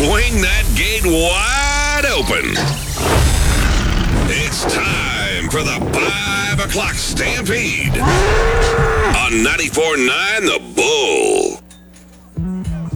Swing that gate wide open. It's time for the 5 o'clock Stampede on 94.9 The Bull.